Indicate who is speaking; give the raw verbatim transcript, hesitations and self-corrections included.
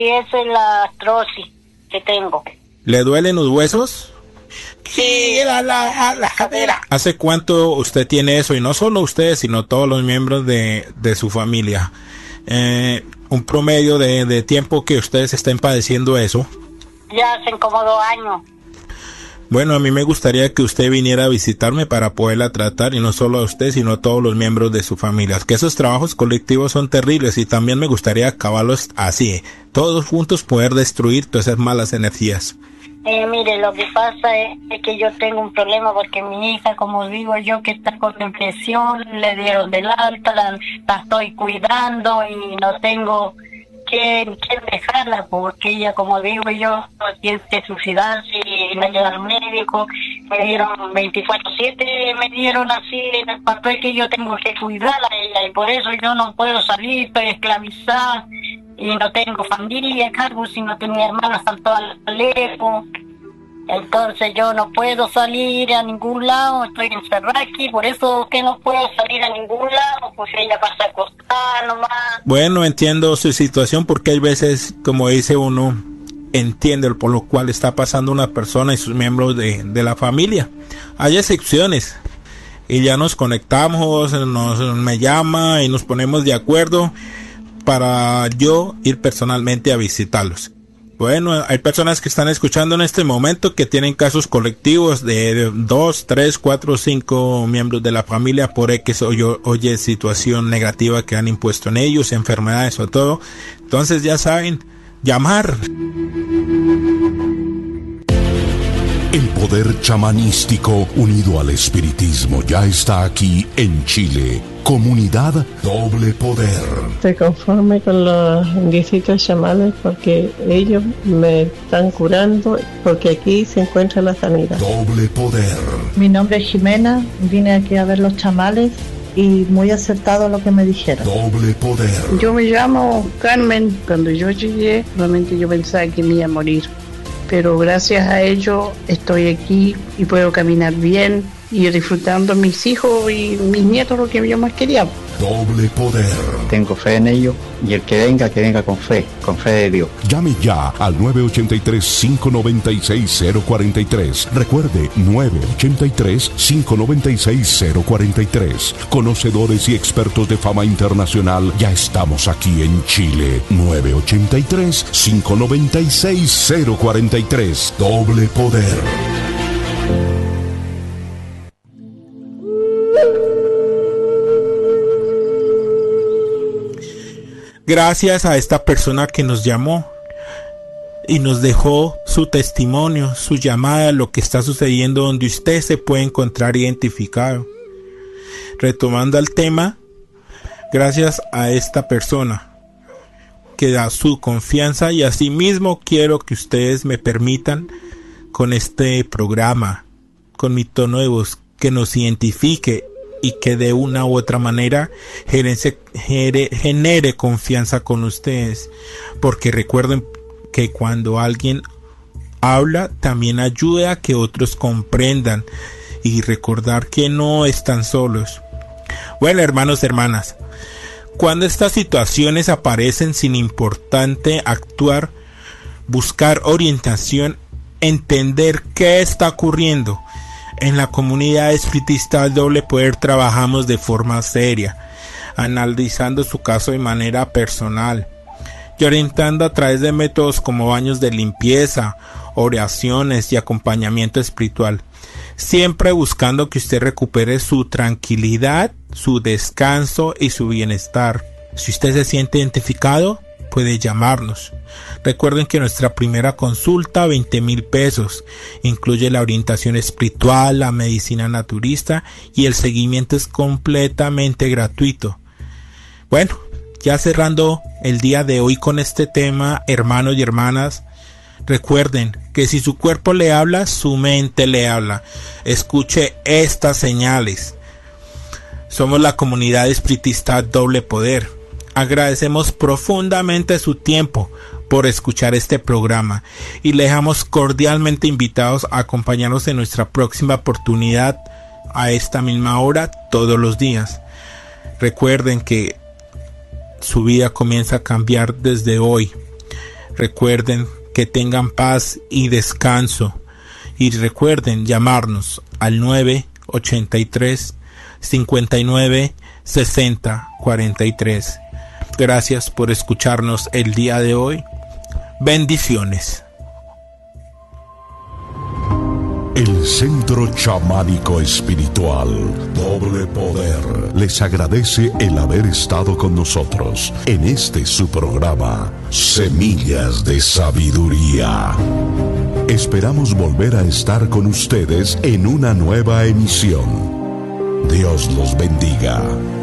Speaker 1: esa es la artrosis que tengo.
Speaker 2: ¿Le duelen los huesos?
Speaker 1: Sí, la, la, la cadera.
Speaker 2: ¿Hace cuánto usted tiene eso? Y no solo usted, sino todos los miembros de, de su familia. Eh, un promedio de, de tiempo que ustedes estén padeciendo eso.
Speaker 1: Ya hacen como dos años.
Speaker 2: Bueno, a mí me gustaría que usted viniera a visitarme para poderla tratar, y no solo a usted, sino a todos los miembros de su familia. Que esos trabajos colectivos son terribles, y también me gustaría acabarlos así, todos juntos poder destruir todas esas malas energías.
Speaker 1: Eh, mire, lo que pasa es, es que yo tengo un problema porque mi hija, como digo yo, que está con depresión, le dieron del alta, la, la estoy cuidando y no tengo que, que dejarla porque ella, como digo yo, tiene que suicidarse y la lleva al médico. Me dieron veinticuatro siete, me dieron así en el papel que yo tengo que cuidarla a ella, y por eso yo no puedo salir, estoy esclavizada. Y no tengo familia a cargo, sino que mis hermanos están todas lejos. Entonces yo no puedo salir a ningún lado, estoy encerrada aquí, por eso que no puedo salir a ningún lado, pues ella pasa acostada nomás.
Speaker 2: Bueno, entiendo su situación, porque hay veces, como dice uno, entiende por lo cual está pasando una persona y sus miembros de, de la familia. Hay excepciones, y ya nos conectamos, nos me llama y nos ponemos de acuerdo para yo ir personalmente a visitarlos. Bueno, hay personas que están escuchando en este momento que tienen casos colectivos de dos, tres, cuatro, cinco miembros de la familia por X o oye situación negativa que han impuesto en ellos, enfermedades o todo. Entonces ya saben, llamar.
Speaker 3: El poder chamanístico unido al espiritismo ya está aquí en Chile. Comunidad Doble Poder.
Speaker 4: Estoy conforme con los indiecitos chamanes porque ellos me están curando, porque aquí se encuentra la sanidad.
Speaker 3: Doble Poder.
Speaker 5: Mi nombre es Jimena, vine aquí a ver los chamales y muy acertado lo que me dijeron.
Speaker 3: Doble Poder.
Speaker 4: Yo me llamo Carmen. Cuando yo llegué, realmente yo pensaba que me iba a morir, pero gracias a ello estoy aquí y puedo caminar bien y disfrutando a mis hijos y mis nietos, lo que yo más quería.
Speaker 3: Doble Poder.
Speaker 6: Tengo fe en ello, y el que venga, que venga con fe, con fe de Dios.
Speaker 3: Llame ya al nueve ocho tres, cinco nueve seis, cero cuatro tres. Recuerde, nueve ocho tres, cinco nueve seis, cero cuatro tres. Conocedores y expertos de fama internacional, ya estamos aquí en Chile. nueve ocho tres, cinco nueve seis, cero cuatro tres. Doble Poder.
Speaker 2: Gracias a esta persona que nos llamó y nos dejó su testimonio, su llamada, lo que está sucediendo donde usted se puede encontrar identificado. Retomando el tema, gracias a esta persona que da su confianza, y asimismo quiero que ustedes me permitan con este programa, con mi tono de voz, que nos identifique y que de una u otra manera genere, genere, genere confianza con ustedes, porque recuerden que cuando alguien habla también ayuda a que otros comprendan, y recordar que no están solos. Bueno, hermanos, hermanas, cuando estas situaciones aparecen, sin importante actuar, buscar orientación, entender qué está ocurriendo. En la comunidad espiritista Doble Poder trabajamos de forma seria, analizando su caso de manera personal y orientando a través de métodos como baños de limpieza, oraciones y acompañamiento espiritual, siempre buscando que usted recupere su tranquilidad, su descanso y su bienestar. Si usted se siente identificado, puede llamarnos. Recuerden que nuestra primera consulta, veinte mil pesos, incluye la orientación espiritual, la medicina naturista, y el seguimiento es completamente gratuito. Bueno, ya cerrando el día de hoy con este tema, hermanos y hermanas, recuerden que si su cuerpo le habla, su mente le habla. Escuche estas señales. Somos la comunidad espiritista Doble Poder. Agradecemos profundamente su tiempo por escuchar este programa y le dejamos cordialmente invitados a acompañarnos en nuestra próxima oportunidad a esta misma hora todos los días. Recuerden que su vida comienza a cambiar desde hoy. Recuerden que tengan paz y descanso. Y recuerden llamarnos al nueve ochenta y tres, cincuenta y nueve, sesenta, cuarenta y tres. Gracias por escucharnos el día de hoy. Bendiciones.
Speaker 3: El Centro Chamánico Espiritual Doble Poder les agradece el haber estado con nosotros en este su programa Semillas de Sabiduría. Esperamos volver a estar con ustedes en una nueva emisión. Dios los bendiga.